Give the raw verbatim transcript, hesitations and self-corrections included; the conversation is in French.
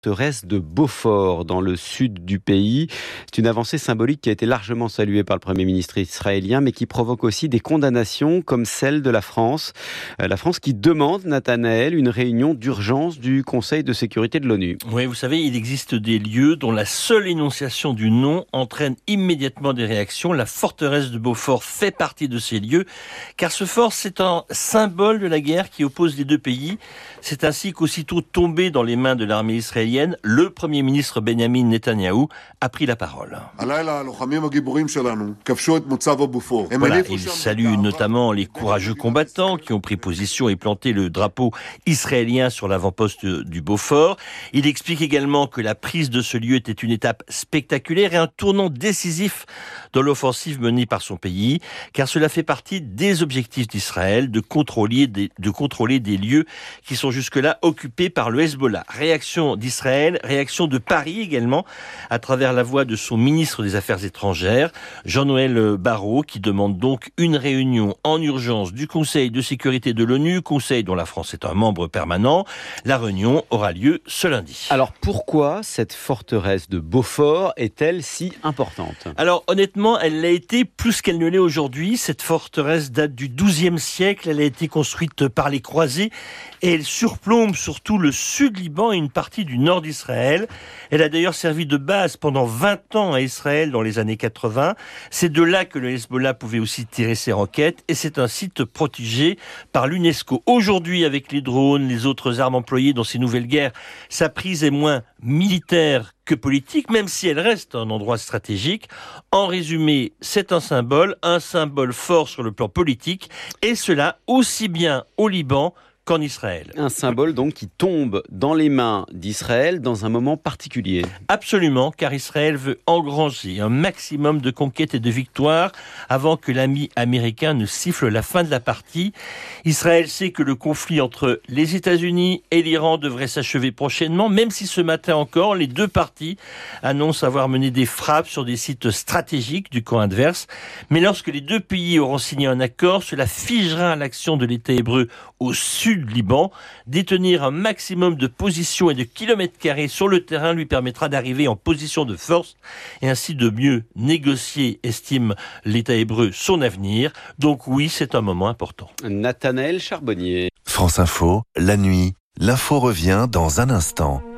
forteresse de Beaufort dans le sud du pays. C'est une avancée symbolique qui a été largement saluée par le Premier ministre israélien, mais qui provoque aussi des condamnations comme celle de la France. La France qui demande, Nathanaël, une réunion d'urgence du Conseil de sécurité de l'ONU. Oui, vous savez, il existe des lieux dont la seule énonciation du nom entraîne immédiatement des réactions. La forteresse de Beaufort fait partie de ces lieux, car ce fort, c'est un symbole de la guerre qui oppose les deux pays. C'est ainsi qu'aussitôt tombé dans les mains de l'armée israélienne, le Premier ministre Benjamin Netanyahou a pris la parole. Voilà, il salue notamment les courageux combattants qui ont pris position et planté le drapeau israélien sur l'avant-poste du Beaufort. Il explique également que la prise de ce lieu était une étape spectaculaire et un tournant décisif dans l'offensive menée par son pays, car cela fait partie des objectifs d'Israël de contrôler des, de contrôler des lieux qui sont jusque-là occupés par le Hezbollah. Réaction d'Israël, réaction de Paris également, à travers la voix de son ministre des Affaires étrangères, Jean-Noël Barrot, qui demande donc une réunion en urgence du Conseil de sécurité de l'ONU, Conseil dont la France est un membre permanent. La réunion aura lieu ce lundi. Alors pourquoi cette forteresse de Beaufort est-elle si importante ? Alors honnêtement, elle l'a été plus qu'elle ne l'est aujourd'hui. Cette forteresse date du douzième siècle. Elle a été construite par les croisés et elle surplombe surtout le sud-Liban et une partie du nord d'Israël. Elle a d'ailleurs servi de base pendant vingt ans à Israël dans les années quatre-vingts. C'est de là que le Hezbollah pouvait aussi tirer ses roquettes et c'est un site protégé par l'UNESCO. Aujourd'hui, avec les drones, les autres armes employées dans ces nouvelles guerres, sa prise est moins militaire que politique, même si elle reste un endroit stratégique. En résumé, c'est un symbole, un symbole fort sur le plan politique, et cela aussi bien au Liban qu'en Israël. Un symbole donc qui tombe dans les mains d'Israël dans un moment particulier. Absolument, car Israël veut engranger un maximum de conquêtes et de victoires avant que l'ami américain ne siffle la fin de la partie. Israël sait que le conflit entre les États-Unis et l'Iran devrait s'achever prochainement, même si ce matin encore, les deux parties annoncent avoir mené des frappes sur des sites stratégiques du camp adverse. Mais lorsque les deux pays auront signé un accord, cela figera l'action de l'État hébreu au sud du Liban. Détenir un maximum de positions et de kilomètres carrés sur le terrain lui permettra d'arriver en position de force et ainsi de mieux négocier, estime l'État hébreu, son avenir. Donc oui, c'est un moment important. Nathanaël Charbonnier. France Info, la nuit, l'info revient dans un instant.